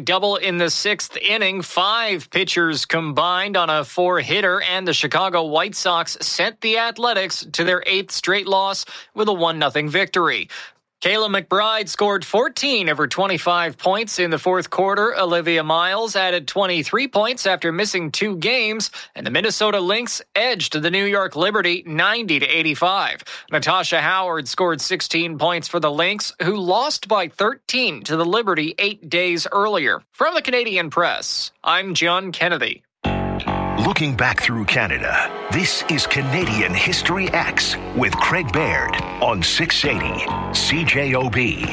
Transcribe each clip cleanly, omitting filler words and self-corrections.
double in the sixth inning. 5 pitchers combined on a 4-hitter, and the Chicago White Sox sent the Athletics to their 8th straight loss with a 1-0 victory. Kayla McBride scored 14 of her 25 points in the fourth quarter. Olivia Miles added 23 points after missing 2 games, and the Minnesota Lynx edged the New York Liberty 90-85. Natasha Howard scored 16 points for the Lynx, who lost by 13 to the Liberty 8 days earlier. From the Canadian Press, I'm John Kennedy. Looking back through Canada, this is Canadian History X with Craig Baird on 680 CJOB.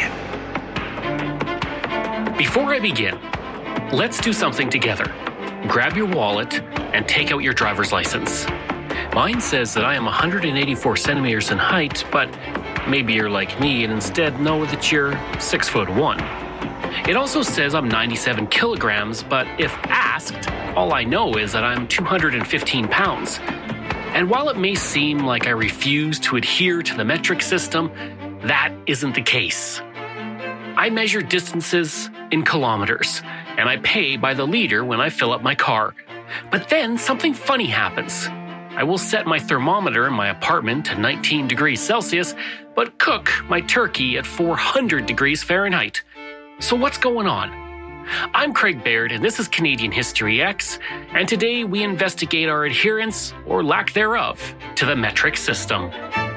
Before I begin, let's do something together. Grab your wallet and take out your driver's license. Mine says that I am 184 centimeters in height, but maybe you're like me and instead know that you're 6'1". It also says I'm 97 kilograms, but if asked, all I know is that I'm 215 pounds. And while it may seem like I refuse to adhere to the metric system, that isn't the case. I measure distances in kilometers, and I pay by the liter when I fill up my car. But then something funny happens. I will set my thermometer in my apartment to 19 degrees Celsius, but cook my turkey at 400 degrees Fahrenheit. So what's going on? I'm Craig Baird, and this is Canadian History X, and today we investigate our adherence, or lack thereof, to the metric system.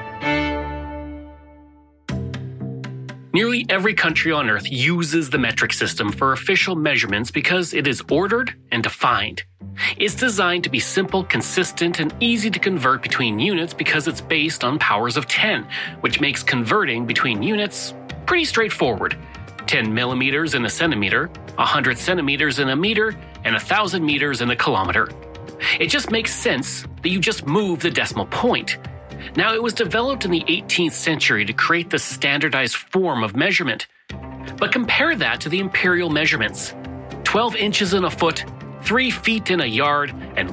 Nearly every country on Earth uses the metric system for official measurements because it is ordered and defined. It's designed to be simple, consistent, and easy to convert between units because it's based on powers of 10, which makes converting between units pretty straightforward. 10 millimeters in a centimeter, 100 centimeters in a meter, and 1,000 meters in a kilometer. It just makes sense that you just move the decimal point. Now, it was developed in the 18th century to create the standardized form of measurement. But compare that to the imperial measurements. 12 inches in a foot, 3 feet in a yard, and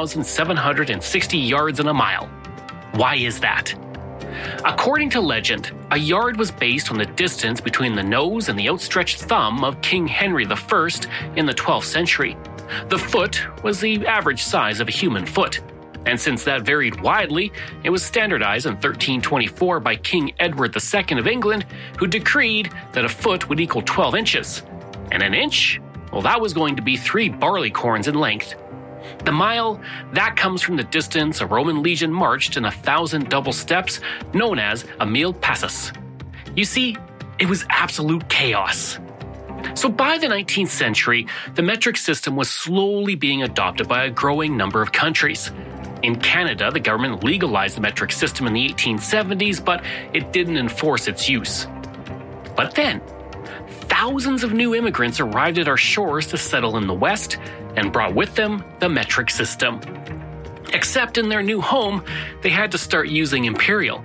1,760 yards in a mile. Why is that? According to legend, a yard was based on the distance between the nose and the outstretched thumb of King Henry I in the 12th century. The foot was the average size of a human foot. And since that varied widely, it was standardized in 1324 by King Edward II of England, who decreed that a foot would equal 12 inches. And an inch? Well, that was going to be 3 barleycorns in length. The mile, that comes from the distance a Roman legion marched in 1,000 double steps, known as a mille passus. You see, it was absolute chaos. So by the 19th century, the metric system was slowly being adopted by a growing number of countries. In Canada, the government legalized the metric system in the 1870s, but it didn't enforce its use. But then, thousands of new immigrants arrived at our shores to settle in the West and brought with them the metric system. Except in their new home, they had to start using imperial.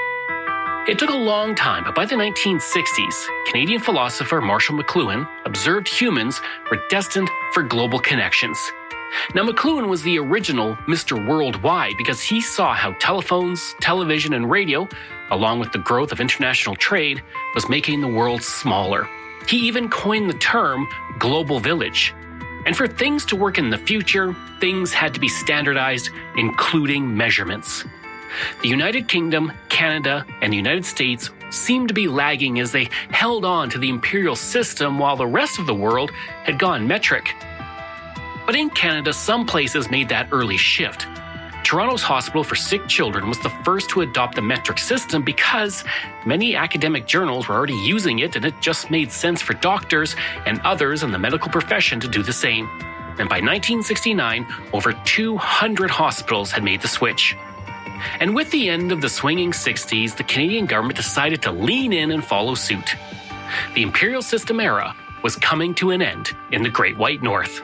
It took a long time, but by the 1960s, Canadian philosopher Marshall McLuhan observed humans were destined for global connections. Now, McLuhan was the original Mr. Worldwide because he saw how telephones, television, and radio, along with the growth of international trade, was making the world smaller. He even coined the term global village. And for things to work in the future, things had to be standardized, including measurements. The United Kingdom, Canada, and the United States seemed to be lagging as they held on to the imperial system while the rest of the world had gone metric. But in Canada, some places made that early shift. Toronto's Hospital for Sick Children was the first to adopt the metric system because many academic journals were already using it, and it just made sense for doctors and others in the medical profession to do the same. And by 1969, over 200 hospitals had made the switch. And with the end of the swinging 60s, the Canadian government decided to lean in and follow suit. The imperial system era was coming to an end in the Great White North.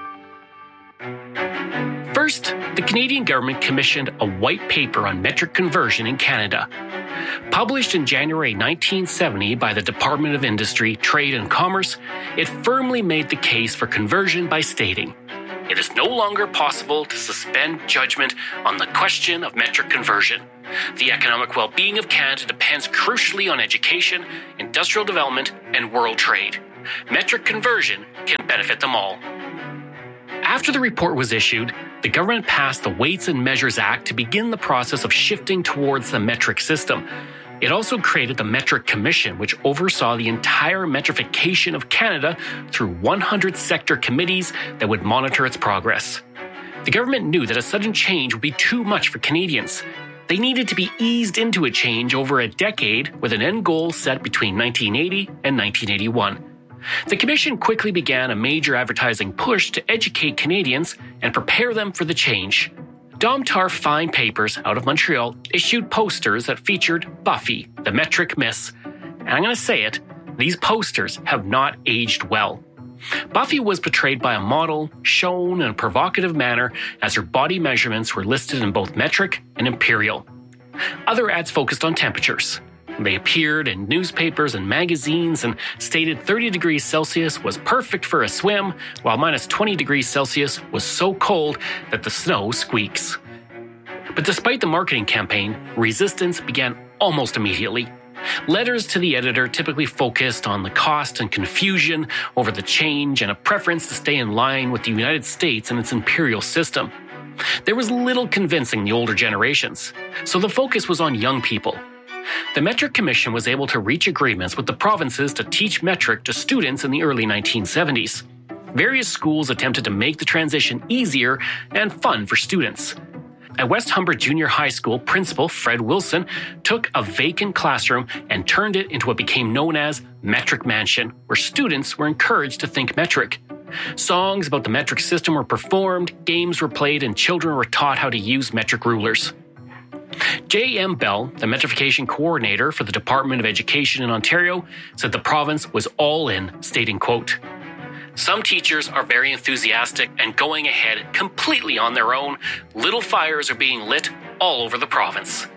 First, the Canadian government commissioned a white paper on metric conversion in Canada. Published in January 1970 by the Department of Industry, Trade and Commerce, it firmly made the case for conversion by stating, "It is no longer possible to suspend judgment on the question of metric conversion. The economic well-being of Canada depends crucially on education, industrial development, and world trade. Metric conversion can benefit them all. After the report was issued, the government passed the Weights and Measures Act to begin the process of shifting towards the metric system. It also created the Metric Commission, which oversaw the entire metrification of Canada through 100 sector committees that would monitor its progress. The government knew that a sudden change would be too much for Canadians. They needed to be eased into a change over a decade with an end goal set between 1980 and 1981. The Commission quickly began a major advertising push to educate Canadians and prepare them for the change. Domtar Fine Papers out of Montreal issued posters that featured Buffy, the metric miss. And I'm going to say it, these posters have not aged well. Buffy was portrayed by a model, shown in a provocative manner as her body measurements were listed in both metric and imperial. Other ads focused on temperatures. They appeared in newspapers and magazines and stated 30 degrees Celsius was perfect for a swim, while minus 20 degrees Celsius was so cold that the snow squeaks. But despite the marketing campaign, resistance began almost immediately. Letters to the editor typically focused on the cost and confusion over the change and a preference to stay in line with the United States and its imperial system. There was little convincing the older generations, so the focus was on young people. The Metric Commission was able to reach agreements with the provinces to teach metric to students in the early 1970s. Various schools attempted to make the transition easier and fun for students. At West Humber Junior High School, Principal Fred Wilson took a vacant classroom and turned it into what became known as Metric Mansion, where students were encouraged to think metric. Songs about the metric system were performed, games were played, and children were taught how to use metric rulers. J.M. Bell, the metrification coordinator for the Department of Education in Ontario, said the province was all in, stating, quote, "Some teachers are very enthusiastic and going ahead completely on their own. Little fires are being lit all over the province."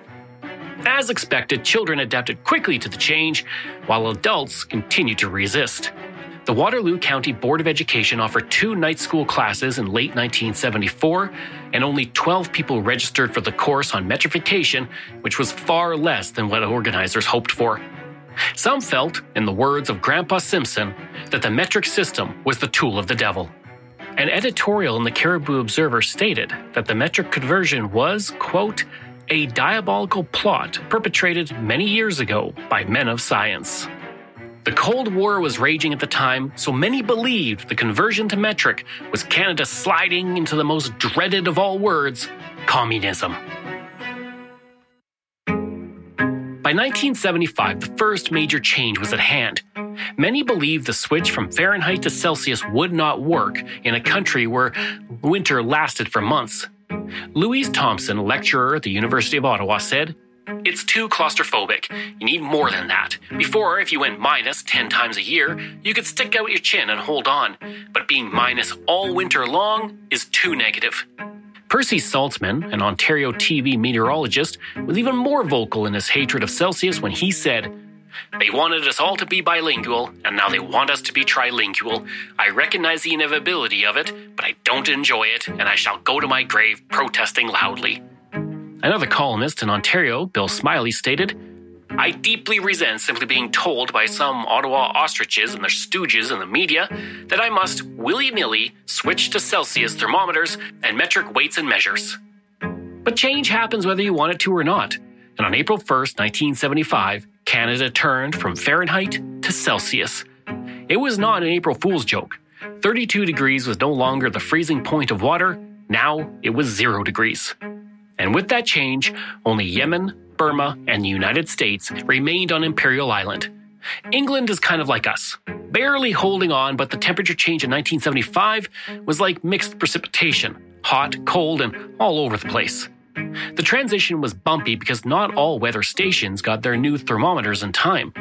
As expected, children adapted quickly to the change, while adults continued to resist. The Waterloo County Board of Education offered 2 night school classes in late 1974, and only 12 people registered for the course on metrification, which was far less than what organizers hoped for. Some felt, in the words of Grandpa Simpson, that the metric system was the tool of the devil. An editorial in the Caribou Observer stated that the metric conversion was, quote, "a diabolical plot perpetrated many years ago by men of science." The Cold War was raging at the time, so many believed the conversion to metric was Canada sliding into the most dreaded of all words, communism. By 1975, the first major change was at hand. Many believed the switch from Fahrenheit to Celsius would not work in a country where winter lasted for months. Louise Thompson, a lecturer at the University of Ottawa, said, "It's too claustrophobic. You need more than that. Before, if you went minus 10 times a year, you could stick out your chin and hold on. But being minus all winter long is too negative." Percy Saltzman, an Ontario TV meteorologist, was even more vocal in his hatred of Celsius when he said, "They wanted us all to be bilingual, and now they want us to be trilingual. I recognize the inevitability of it, but I don't enjoy it, and I shall go to my grave protesting loudly." Another columnist in Ontario, Bill Smiley, stated, "I deeply resent simply being told by some Ottawa ostriches and their stooges in the media that I must willy-nilly switch to Celsius thermometers and metric weights and measures." But change happens whether you want it to or not. And on April 1st, 1975, Canada turned from Fahrenheit to Celsius. It was not an April Fool's joke. 32 degrees was no longer the freezing point of water. Now it was 0 degrees. And with that change, only Yemen, Burma, and the United States remained on Imperial Island. England is kind of like us, barely holding on, but the temperature change in 1975 was like mixed precipitation, hot, cold, and all over the place. The transition was bumpy because not all weather stations got their new thermometers in time.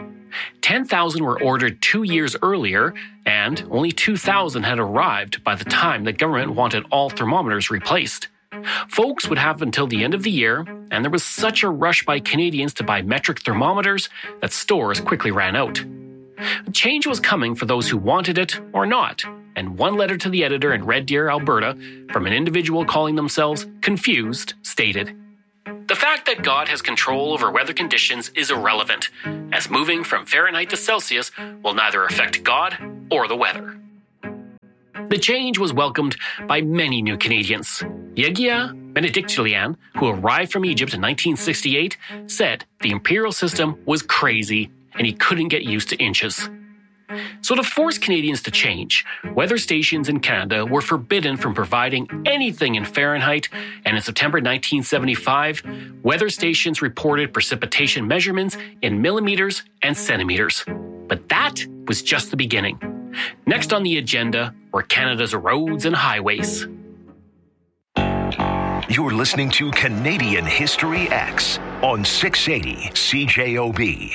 10,000 were ordered 2 years earlier, and only 2,000 had arrived by the time the government wanted all thermometers replaced. Folks would have until the end of the year, and there was such a rush by Canadians to buy metric thermometers that stores quickly ran out. Change was coming for those who wanted it or not, and one letter to the editor in Red Deer, Alberta, from an individual calling themselves Confused, stated, The fact that God has control over weather conditions is irrelevant, as moving from Fahrenheit to Celsius will neither affect God or the weather. The change was welcomed by many new Canadians. Yegia Benedictilian, who arrived from Egypt in 1968, said the imperial system was crazy and he couldn't get used to inches. So to force Canadians to change, weather stations in Canada were forbidden from providing anything in Fahrenheit, and in September 1975, weather stations reported precipitation measurements in millimeters and centimeters. But that was just the beginning. Next on the agenda were Canada's roads and highways. You're listening to Canadian History X on 680 CJOB.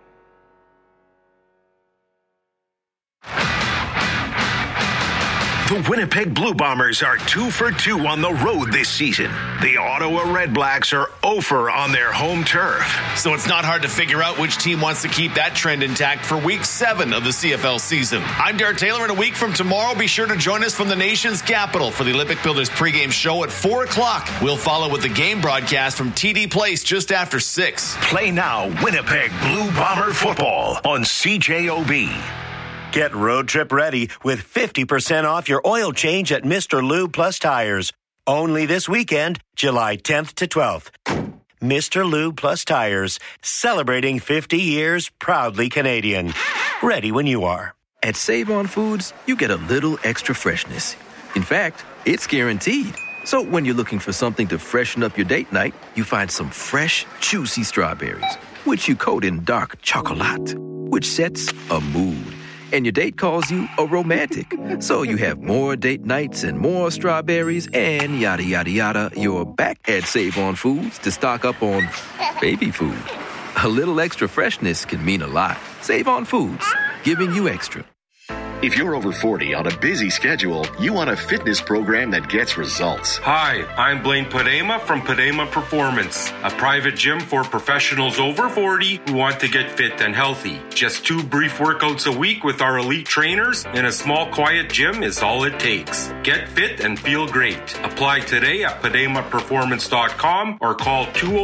The Winnipeg Blue Bombers are 2 for 2 on the road this season. The Ottawa Redblacks are 0 for on their home turf. So it's not hard to figure out which team wants to keep that trend intact for Week 7 of the CFL season. I'm Derek Taylor, and a week from tomorrow, be sure to join us from the nation's capital for the Olympic Builders pregame show at 4 o'clock. We'll follow with the game broadcast from TD Place just after 6. Play now Winnipeg Blue Bomber football on CJOB. Get road trip ready with 50% off your oil change at Mr. Lube Plus Tires. Only this weekend, July 10th to 12th. Mr. Lube Plus Tires, celebrating 50 years proudly Canadian. Ready when you are. At Save On Foods, you get a little extra freshness. In fact, it's guaranteed. So when you're looking for something to freshen up your date night, you find some fresh, juicy strawberries, which you coat in dark chocolate, which sets a mood. And your date calls you a romantic. So you have more date nights and more strawberries and yada, yada, yada. You're back at Save On Foods to stock up on baby food. A little extra freshness can mean a lot. Save On Foods, giving you extra. If you're over 40 on a busy schedule, you want a fitness program that gets results. Hi, I'm Blaine Padema from Padema Performance, a private gym for professionals over 40 who want to get fit and healthy. Just 2 brief workouts a week with our elite trainers in a small, quiet gym is all it takes. Get fit and feel great. Apply today at PademaPerformance.com or call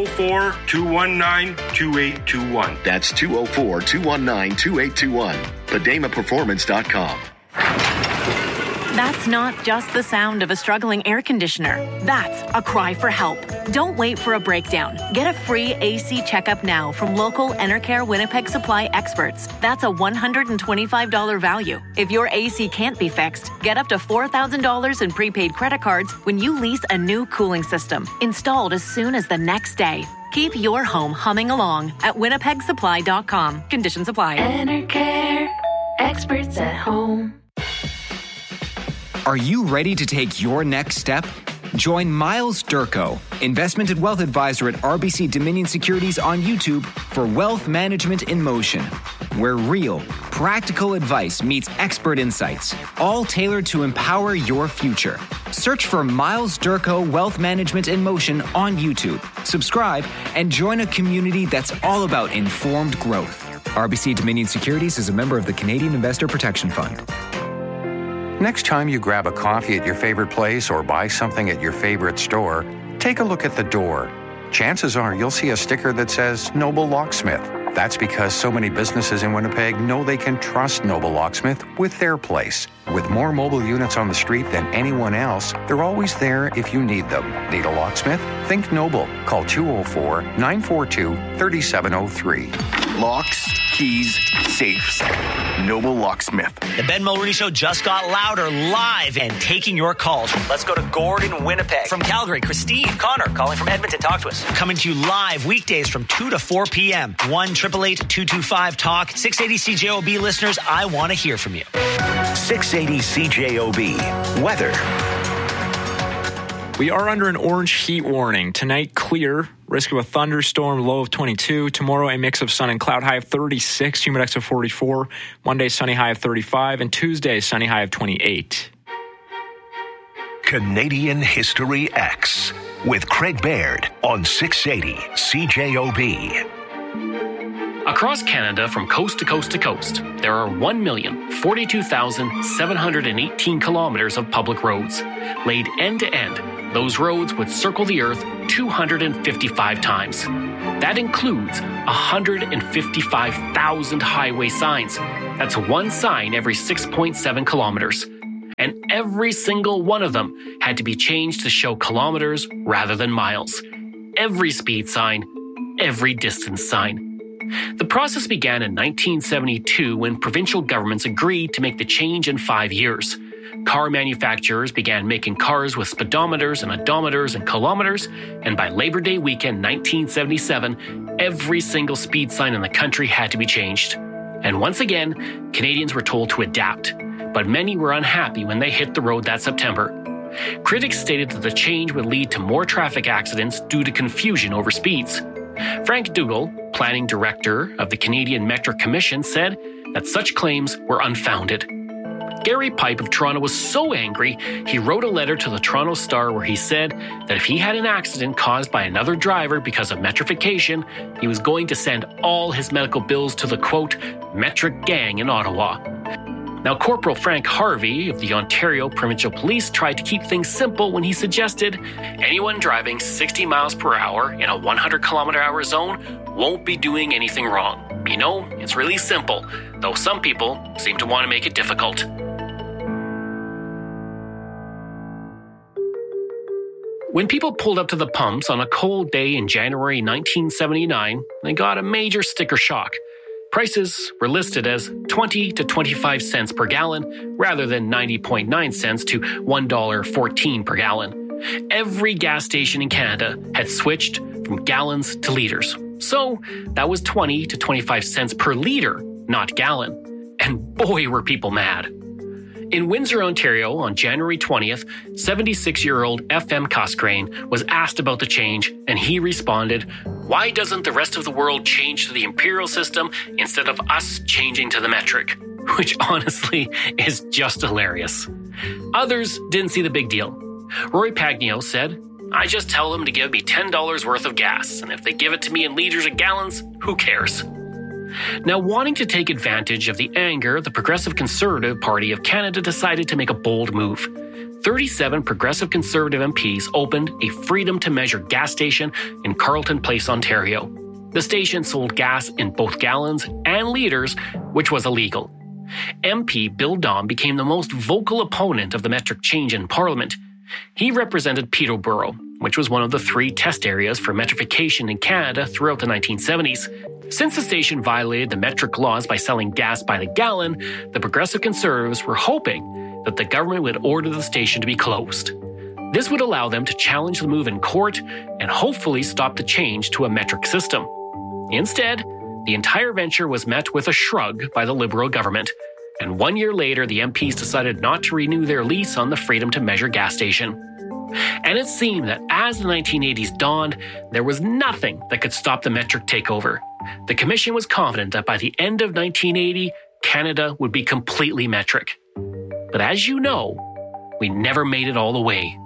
204-219-2821. That's 204-219-2821. PademaPerformance.com. That's not just the sound of a struggling air conditioner. That's a cry for help. Don't wait for a breakdown. Get a free AC checkup now from local Enercare Winnipeg Supply experts. That's a $125 value. If your AC can't be fixed, get up to $4,000 in prepaid credit cards when you lease a new cooling system, installed as soon as the next day. Keep your home humming along at winnipegsupply.com. Conditions apply. Enercare, experts at home. Are you ready to take your next step? Join Miles Durko, investment and wealth advisor at RBC Dominion Securities on YouTube for Wealth Management in Motion, where real, practical advice meets expert insights, all tailored to empower your future. Search for Miles Durko Wealth Management in Motion on YouTube. Subscribe and join a community that's all about informed growth. RBC Dominion Securities is a member of the Canadian Investor Protection Fund. Next time you grab a coffee at your favorite place or buy something at your favorite store, take a look at the door. Chances are you'll see a sticker that says Noble Locksmith. That's because so many businesses in Winnipeg know they can trust Noble Locksmith with their place. With more mobile units on the street than anyone else, they're always there if you need them. Need a locksmith? Think Noble. Call 204-942-3703. Locks, keys, safes. Noble Locksmith. The Ben Mulroney Show just got louder, live, and taking your calls. Let's go to Gordon, Winnipeg. From Calgary, Christine. Connor, calling from Edmonton. Talk to us. Coming to you live weekdays from 2 to 4 p.m. 1-888-225-TALK. 680 CJOB listeners, I want to hear from you. 680 CJOB. Weather. We are under an orange heat warning. Tonight, clear. Risk of a thunderstorm, low of 22. Tomorrow, a mix of sun and cloud, high of 36. Humidex of 44. Monday, sunny, high of 35. And Tuesday, sunny, high of 28. Canadian History X with Craig Baird on 680 CJOB. Across Canada, from coast to coast to coast, there are 1,042,718 kilometers of public roads. Laid end to end, those roads would circle the Earth 255 times. That includes 155,000 highway signs. That's one sign every 6.7 kilometers. And every single one of them had to be changed to show kilometers rather than miles. Every speed sign, every distance sign. The process began in 1972 when provincial governments agreed to make the change in 5 years. Car manufacturers began making cars with speedometers and odometers and kilometers, and by Labor Day weekend 1977, every single speed sign in the country had to be changed. And once again, Canadians were told to adapt, but many were unhappy when they hit the road that September. Critics stated that the change would lead to more traffic accidents due to confusion over speeds. Frank Dougal, planning director of the Canadian Metric Commission, said that such claims were unfounded. Gary Pipe of Toronto was so angry, he wrote a letter to the Toronto Star where he said that if he had an accident caused by another driver because of metrification, he was going to send all his medical bills to the, quote, metric gang in Ottawa. Now, Corporal Frank Harvey of the Ontario Provincial Police tried to keep things simple when he suggested anyone driving 60 miles per hour in a 100-kilometer-hour zone won't be doing anything wrong. You know, it's really simple, though some people seem to want to make it difficult. When people pulled up to the pumps on a cold day in January 1979, they got a major sticker shock. Prices were listed as 20 to 25 cents per gallon rather than 90.9 cents to $1.14 per gallon. Every gas station in Canada had switched from gallons to liters. So that was 20 to 25 cents per liter, not gallon. And boy, were people mad. In Windsor, Ontario, on January 20th, 76-year-old F.M. Coscrane was asked about the change, and he responded, "Why doesn't the rest of the world change to the imperial system instead of us changing to the metric?" Which honestly is just hilarious. Others didn't see the big deal. Roy Pagnio said, "I just tell them to give me $10 worth of gas, and if they give it to me in liters or gallons, who cares?" Now, wanting to take advantage of the anger, the Progressive Conservative Party of Canada decided to make a bold move. 37 Progressive Conservative MPs opened a Freedom to Measure gas station in Carleton Place, Ontario. The station sold gas in both gallons and liters, which was illegal. MP Bill Dom became the most vocal opponent of the metric change in Parliament. He represented Peterborough, which was one of the 3 test areas for metrification in Canada throughout the 1970s. Since the station violated the metric laws by selling gas by the gallon, the Progressive Conservatives were hoping that the government would order the station to be closed. This would allow them to challenge the move in court and hopefully stop the change to a metric system. Instead, the entire venture was met with a shrug by the Liberal government, and 1 year later the MPs decided not to renew their lease on the Freedom to Measure gas station. And it seemed that as the 1980s dawned, there was nothing that could stop the metric takeover. The Commission was confident that by the end of 1980, Canada would be completely metric. But as you know, we never made it all the way.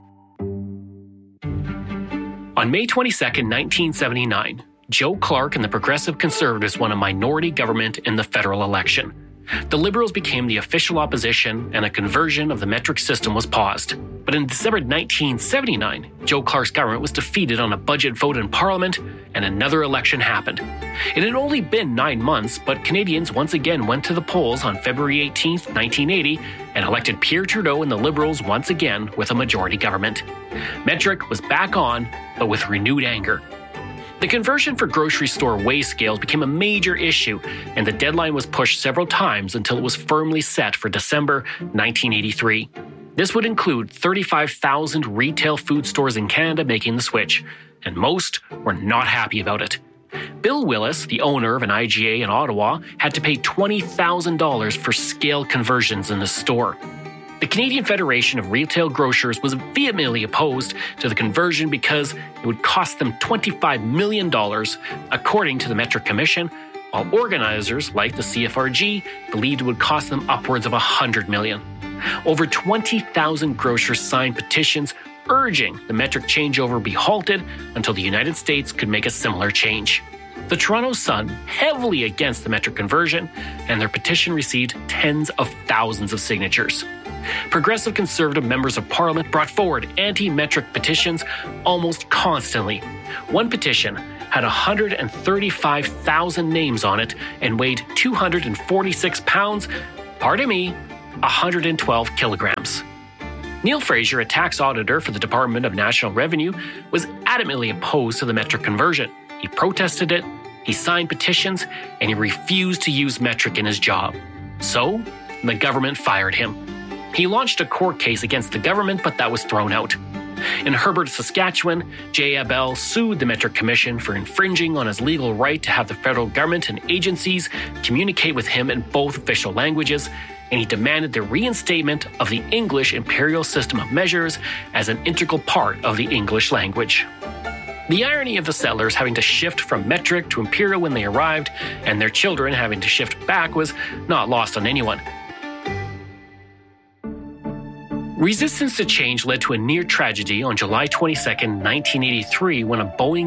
On May 22, 1979, Joe Clark and the Progressive Conservatives won a minority government in the federal election. The Liberals became the official opposition, and a conversion of the metric system was paused. But in December 1979, Joe Clark's government was defeated on a budget vote in Parliament, and another election happened. It had only been 9 months, but Canadians once again went to the polls on February 18, 1980, and elected Pierre Trudeau and the Liberals once again with a majority government. Metric was back on, but with renewed anger. The conversion for grocery store weigh scales became a major issue, and the deadline was pushed several times until it was firmly set for December 1983. This would include 35,000 retail food stores in Canada making the switch, and most were not happy about it. Bill Willis, the owner of an IGA in Ottawa, had to pay $20,000 for scale conversions in the store. The Canadian Federation of Retail Grocers was vehemently opposed to the conversion because it would cost them $25 million, according to the Metric Commission, while organizers like the CFRG believed it would cost them upwards of $100 million. Over 20,000 grocers signed petitions urging the metric changeover be halted until the United States could make a similar change. The The Toronto Sun heavily against the metric conversion, and their petition received tens of thousands of signatures. Progressive Conservative members of Parliament brought forward anti-metric petitions almost constantly. One petition had 135,000 names on it and weighed 246 pounds, 112 kilograms. Neil Fraser, a tax auditor for the Department of National Revenue, was adamantly opposed to the metric conversion. He protested it, he signed petitions, and he refused to use metric in his job. So, the government fired him. He launched a court case against the government, but that was thrown out. In Herbert, Saskatchewan, Jay Abel sued the Metric Commission for infringing on his legal right to have the federal government and agencies communicate with him in both official languages, and he demanded the reinstatement of the English imperial system of measures as an integral part of the English language. The irony of the settlers having to shift from metric to imperial when they arrived, and their children having to shift back, was not lost on anyone. Resistance to change led to a near tragedy on July 22, 1983, when a Boeing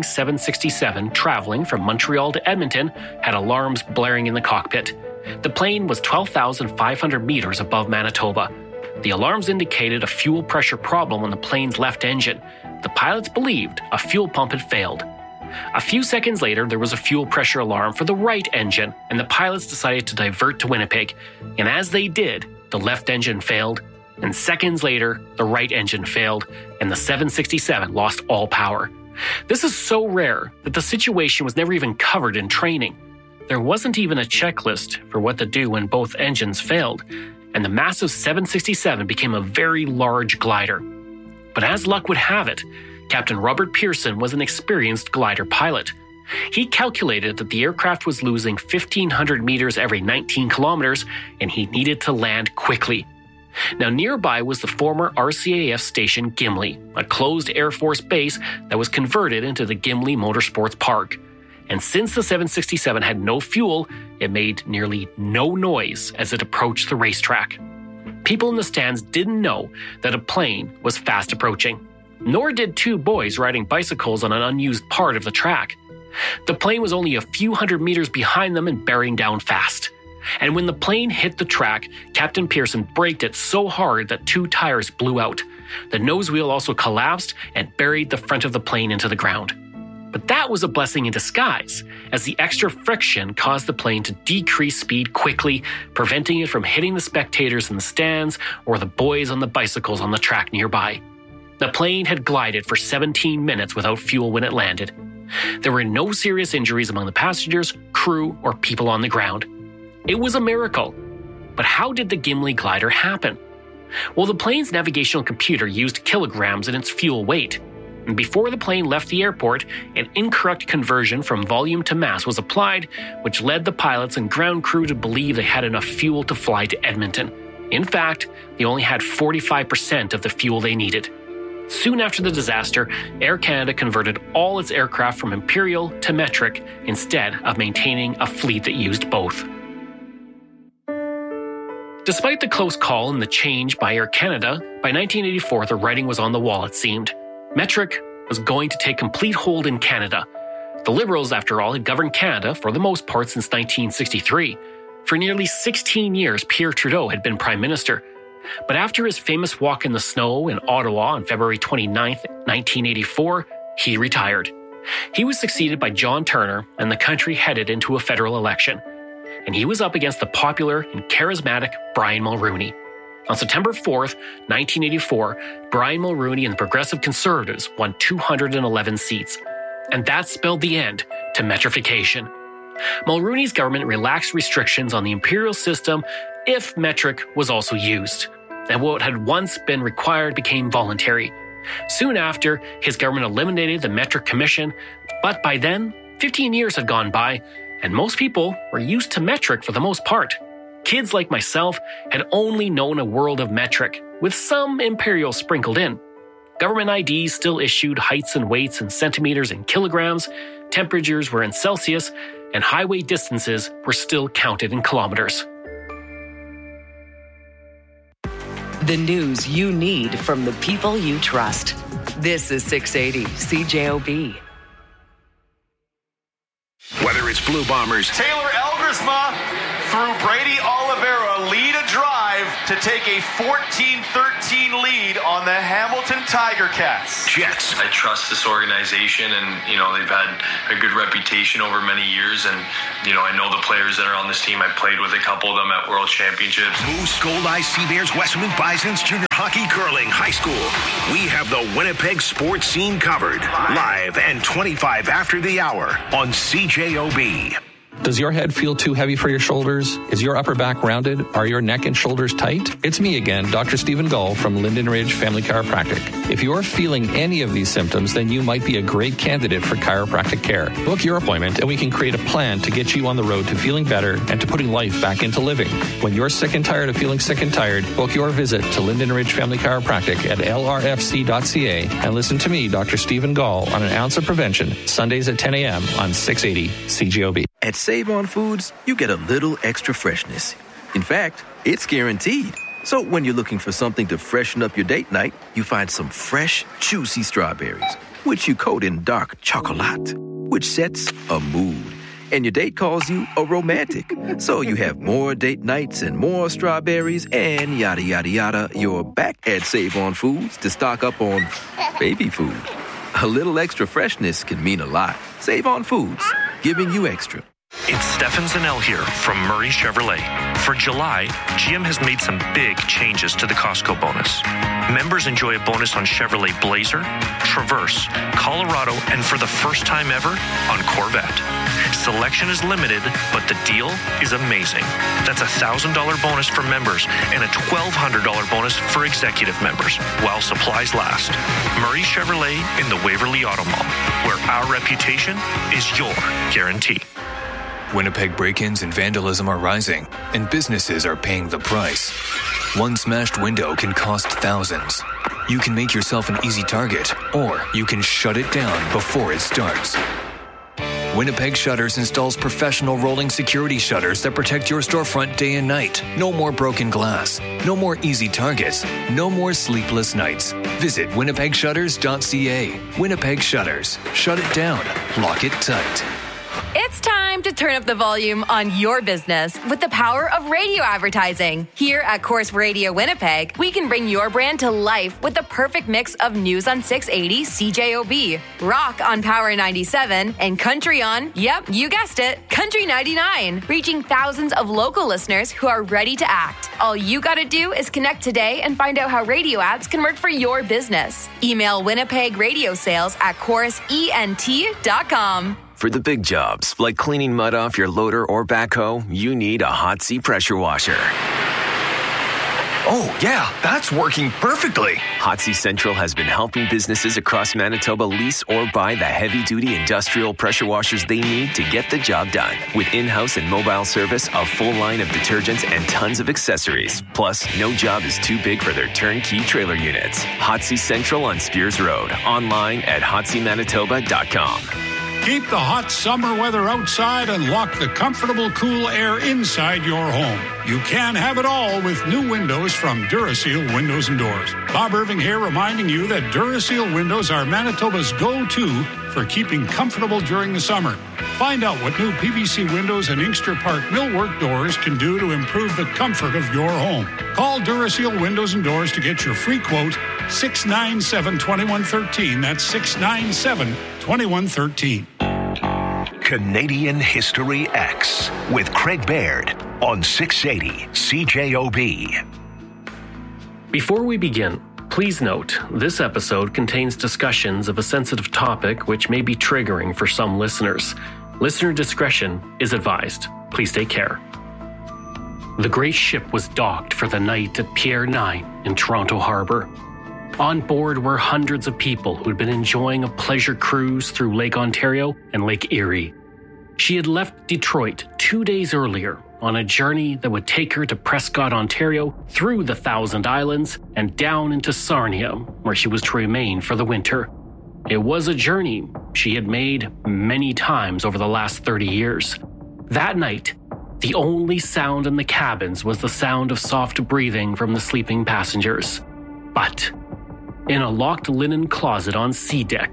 767 traveling from Montreal to Edmonton had alarms blaring in the cockpit. The plane was 12,500 meters above Manitoba. The alarms indicated a fuel pressure problem on the plane's left engine. The pilots believed a fuel pump had failed. A few seconds later, there was a fuel pressure alarm for the right engine, and the pilots decided to divert to Winnipeg. And as they did, the left engine failed, and seconds later, the right engine failed, and the 767 lost all power. This is so rare that the situation was never even covered in training. There wasn't even a checklist for what to do when both engines failed, and the massive 767 became a very large glider. But as luck would have it, Captain Robert Pearson was an experienced glider pilot. He calculated that the aircraft was losing 1,500 meters every 19 kilometers, and he needed to land quickly. Now, nearby was the former RCAF station Gimli, a closed Air Force base that was converted into the Gimli Motorsports Park. And since the 767 had no fuel, it made nearly no noise as it approached the racetrack. People in the stands didn't know that a plane was fast approaching, nor did two boys riding bicycles on an unused part of the track. The plane was only a few hundred meters behind them and bearing down fast. And when the plane hit the track, Captain Pearson braked it so hard that two tires blew out. The nose wheel also collapsed and buried the front of the plane into the ground. But that was a blessing in disguise, as the extra friction caused the plane to decrease speed quickly, preventing it from hitting the spectators in the stands or the boys on the bicycles on the track nearby. The plane had glided for 17 minutes without fuel when it landed. There were no serious injuries among the passengers, crew, or people on the ground. It was a miracle. But how did the Gimli glider happen? Well, the plane's navigational computer used kilograms in its fuel weight. And before the plane left the airport, an incorrect conversion from volume to mass was applied, which led the pilots and ground crew to believe they had enough fuel to fly to Edmonton. In fact, they only had 45% of the fuel they needed. Soon after the disaster, Air Canada converted all its aircraft from imperial to metric instead of maintaining a fleet that used both. Despite the close call and the change by Air Canada, by 1984 the writing was on the wall, it seemed. Metric was going to take complete hold in Canada. The Liberals, after all, had governed Canada for the most part since 1963. For nearly 16 years, Pierre Trudeau had been Prime Minister. But after his famous walk in the snow in Ottawa on February 29, 1984, he retired. He was succeeded by John Turner, and the country headed into a federal election. And he was up against the popular and charismatic Brian Mulroney. On September 4th, 1984, Brian Mulroney and the Progressive Conservatives won 211 seats. And that spelled the end to metrification. Mulroney's government relaxed restrictions on the imperial system if metric was also used. And what had once been required became voluntary. Soon after, his government eliminated the Metric Commission, but by then, 15 years had gone by, and most people were used to metric for the most part. Kids like myself had only known a world of metric, with some imperial sprinkled in. Government IDs still issued heights and weights in centimeters and kilograms, temperatures were in Celsius, and highway distances were still counted in kilometers. The news you need from the people you trust. This is 680 CJOB. Whether Patriots Blue Bombers. Taylor Elgersma through Brady Oliveira lead a drive to take a 14-13 lead on the Hamilton Tiger Cats. Jets. I trust this organization, and they've had a good reputation over many years, and I know the players that are on this team. I played with a couple of them at World Championships. Moose, Gold-Eye, Seabears, Western Bisons, Junior Hockey, Curling, High School. We have the Winnipeg sports scene covered. Live and 25 after the hour on CJOB. Does your head feel too heavy for your shoulders? Is your upper back rounded? Are your neck and shoulders tight? It's me again, Dr. Stephen Gull from Linden Ridge Family Chiropractic. If you're feeling any of these symptoms, then you might be a great candidate for chiropractic care. Book your appointment and we can create a plan to get you on the road to feeling better and to putting life back into living. When you're sick and tired of feeling sick and tired, book your visit to Linden Ridge Family Chiropractic at lrfc.ca and listen to me, Dr. Stephen Gull, on An Ounce of Prevention, Sundays at 10 a.m. on 680 CJOB. At Save On Foods, you get a little extra freshness. In fact, it's guaranteed. So when you're looking for something to freshen up your date night, you find some fresh, juicy strawberries, which you coat in dark chocolate, which sets a mood. And your date calls you a romantic. So you have more date nights and more strawberries and yada, yada, yada. You're back at Save On Foods to stock up on baby food. A little extra freshness can mean a lot. Save On Foods, giving you extra. It's Stefan Zanel here from Murray Chevrolet. For July, GM has made some big changes to the Costco bonus. Members enjoy a bonus on Chevrolet Blazer, Traverse, Colorado, and for the first time ever, on Corvette. Selection is limited, but the deal is amazing. That's a $1,000 bonus for members and a $1,200 bonus for executive members while supplies last. Murray Chevrolet in the Waverly Auto Mall, where our reputation is your guarantee. Winnipeg break-ins and vandalism are rising, and businesses are paying the price. One smashed window can cost thousands. You can make yourself an easy target, or you can shut it down before it starts. Winnipeg Shutters installs professional rolling security shutters that protect your storefront day and night. No more broken glass. No more easy targets. No more sleepless nights. Visit winnipegshutters.ca. Winnipeg Shutters. Shut it down. Lock it tight. It's time to turn up the volume on your business with the power of radio advertising. Here at Corus Radio Winnipeg, we can bring your brand to life with the perfect mix of news on 680 CJOB, rock on Power 97, and country on, yep, you guessed it, Country 99, reaching thousands of local listeners who are ready to act. All you gotta do is connect today and find out how radio ads can work for your business. Email Winnipeg Radio Sales at corusent.com. For the big jobs, like cleaning mud off your loader or backhoe, you need a Hot-C pressure washer. Oh, yeah, that's working perfectly. Hot-C Central has been helping businesses across Manitoba lease or buy the heavy-duty industrial pressure washers they need to get the job done. With in-house and mobile service, a full line of detergents, and tons of accessories. Plus, no job is too big for their turnkey trailer units. Hot-C Central on Spears Road. Online at hotcmanitoba.com. Keep the hot summer weather outside and lock the comfortable, cool air inside your home. You can have it all with new windows from Duraseal Windows and Doors. Bob Irving here reminding you that Duraseal windows are Manitoba's go-to for keeping comfortable during the summer. Find out what new PVC windows and Inkster Park millwork doors can do to improve the comfort of your home. Call Duraseal Windows and Doors to get your free quote, 697-2113. That's 697-2113. Canadian History X with Craig Baird on 680 CJOB. Before we begin, please note this episode contains discussions of a sensitive topic which may be triggering for some listeners. Listener discretion is advised. Please take care. The great ship was docked for the night at Pier 9 in Toronto Harbour. On board were hundreds of people who'd been enjoying a pleasure cruise through Lake Ontario and Lake Erie. She had left Detroit 2 days earlier on a journey that would take her to Prescott, Ontario, through the Thousand Islands and down into Sarnia, where she was to remain for the winter. It was a journey she had made many times over the last 30 years. That night, the only sound in the cabins was the sound of soft breathing from the sleeping passengers. But in a locked linen closet on sea deck,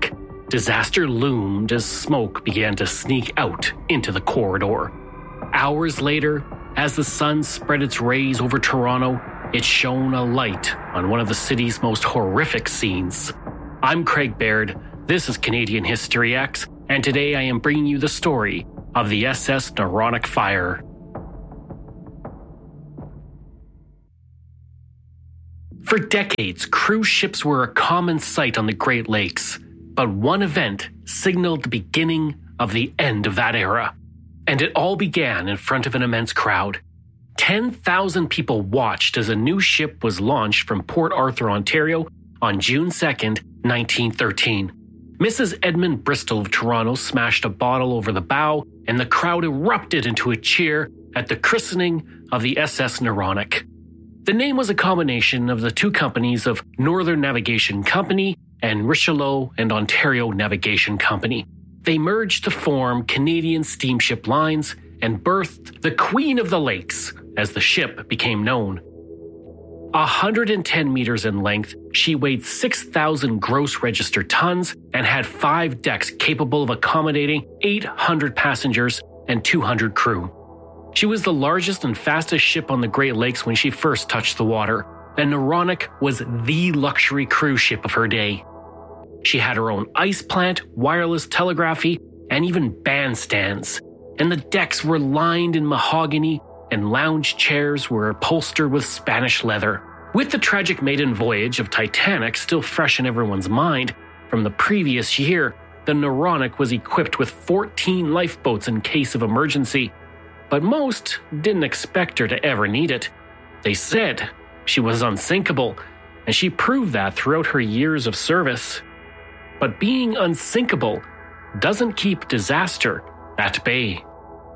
disaster loomed as smoke began to sneak out into the corridor. Hours later, as the sun spread its rays over Toronto, it shone a light on one of the city's most horrific scenes. I'm Craig Baird, this is Canadian History X, and today I am bringing you the story of the SS Noronha Fire. For decades, cruise ships were a common sight on the Great Lakes, but one event signaled the beginning of the end of that era. And it all began in front of an immense crowd. 10,000 people watched as a new ship was launched from Port Arthur, Ontario on June 2nd, 1913. Mrs. Edmund Bristol of Toronto smashed a bottle over the bow, and the crowd erupted into a cheer at the christening of the SS Noronha. The name was a combination of the two companies of Northern Navigation Company and Richelieu and Ontario Navigation Company. They merged to form Canadian Steamship Lines and birthed the Queen of the Lakes, as the ship became known. 110 meters in length, she weighed 6,000 gross registered tons and had 5 decks capable of accommodating 800 passengers and 200 crew. She was the largest and fastest ship on the Great Lakes when she first touched the water, and Noronha was the luxury cruise ship of her day. She had her own ice plant, wireless telegraphy, and even bandstands, and the decks were lined in mahogany and lounge chairs were upholstered with Spanish leather. With the tragic maiden voyage of Titanic still fresh in everyone's mind from the previous year, the Noronha was equipped with 14 lifeboats in case of emergency, but most didn't expect her to ever need it. They said she was unsinkable, and she proved that throughout her years of service. But being unsinkable doesn't keep disaster at bay.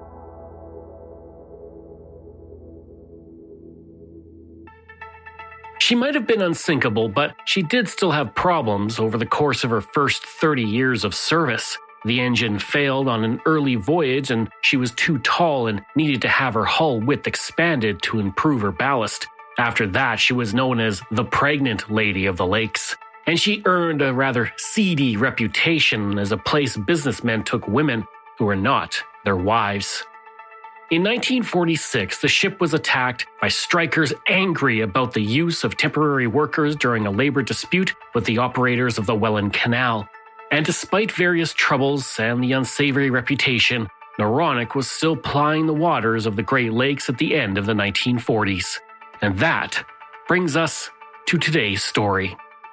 She might have been unsinkable, but she did still have problems over the course of her first 30 years of service. The engine failed on an early voyage, and she was too tall and needed to have her hull width expanded to improve her ballast. After that, she was known as the Pregnant Lady of the Lakes, and she earned a rather seedy reputation as a place businessmen took women who were not their wives. In 1946, the ship was attacked by strikers angry about the use of temporary workers during a labor dispute with the operators of the Welland Canal. And despite various troubles and the unsavory reputation, Noronha was still plying the waters of the Great Lakes at the end of the 1940s. And that brings us to today's story.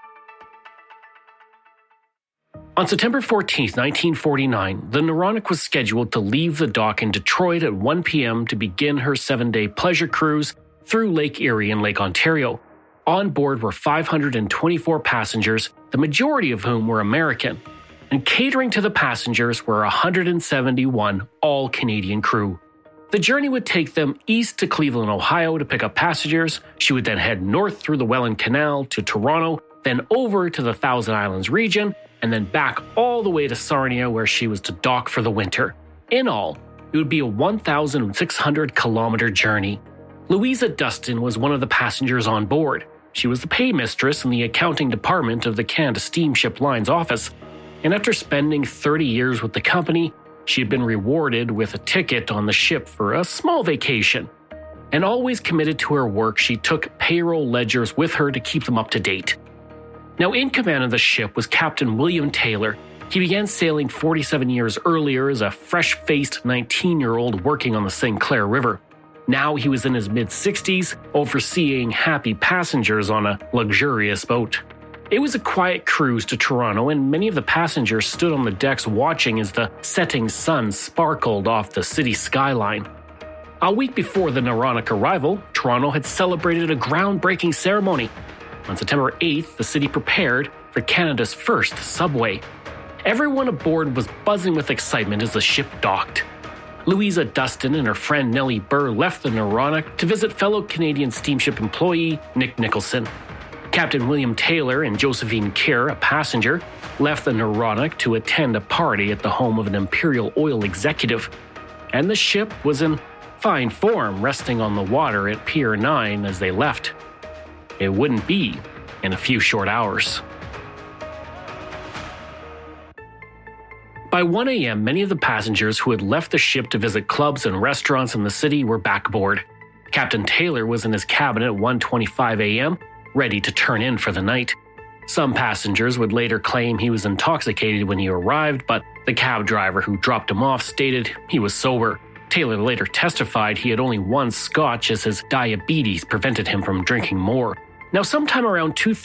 On September 14, 1949, the Noronha was scheduled to leave the dock in Detroit at 1 p.m. to begin her 7-day pleasure cruise through Lake Erie and Lake Ontario. On board were 524 passengers, the majority of whom were American, and catering to the passengers were 171 all-Canadian crew. The journey would take them east to Cleveland, Ohio to pick up passengers. She would then head north through the Welland Canal to Toronto, then over to the Thousand Islands region, and then back all the way to Sarnia where she was to dock for the winter. In all, it would be a 1,600-kilometer journey. Louisa Dustin was one of the passengers on board. She was the paymistress in the accounting department of the Canada Steamship Lines office, and after spending 30 years with the company, she had been rewarded with a ticket on the ship for a small vacation. And always committed to her work, she took payroll ledgers with her to keep them up to date. Now, in command of the ship was Captain William Taylor. He began sailing 47 years earlier as a fresh-faced 19-year-old working on the St. Clair River. Now he was in his mid-60s, overseeing happy passengers on a luxurious boat. It was a quiet cruise to Toronto, and many of the passengers stood on the decks watching as the setting sun sparkled off the city skyline. A week before the Noronha arrival, Toronto had celebrated a groundbreaking ceremony. On September 8th, the city prepared for Canada's first subway. Everyone aboard was buzzing with excitement as the ship docked. Louisa Dustin and her friend Nellie Burr left the Noronha to visit fellow Canadian steamship employee Nick Nicholson. Captain William Taylor and Josephine Kerr, a passenger, left the Noronha to attend a party at the home of an Imperial Oil executive. And the ship was in fine form, resting on the water at Pier 9 as they left. It wouldn't be in a few short hours. By 1 a.m., many of the passengers who had left the ship to visit clubs and restaurants in the city were back aboard. Captain Taylor was in his cabin at 1:25 a.m., ready to turn in for the night. Some passengers would later claim he was intoxicated when he arrived, but the cab driver who dropped him off stated he was sober. Taylor later testified he had only one scotch as his diabetes prevented him from drinking more. Now, sometime around 2:30